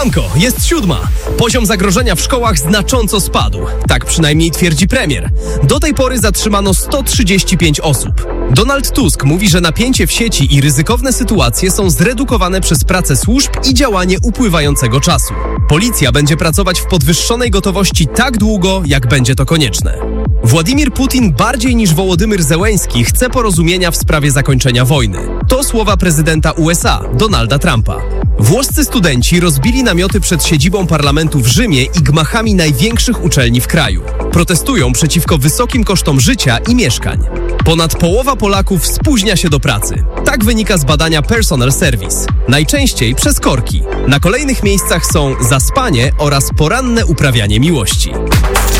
Siemanko, jest 7. Poziom zagrożenia w szkołach znacząco spadł. Tak przynajmniej twierdzi premier. Do tej pory zatrzymano 135 osób. Donald Tusk mówi, że napięcie w sieci i ryzykowne sytuacje są zredukowane przez pracę służb i działanie upływającego czasu. Policja będzie pracować w podwyższonej gotowości tak długo, jak będzie to konieczne. Władimir Putin bardziej niż Wołodymyr Zełenski chce porozumienia w sprawie zakończenia wojny. To słowa prezydenta USA, Donalda Trumpa. Włoscy studenci rozbili namioty przed siedzibą parlamentu w Rzymie i gmachami największych uczelni w kraju. Protestują przeciwko wysokim kosztom życia i mieszkań. Ponad połowa Polaków spóźnia się do pracy. Tak wynika z badania Personal Service. Najczęściej przez korki. Na kolejnych miejscach są zaspanie oraz poranne uprawianie miłości.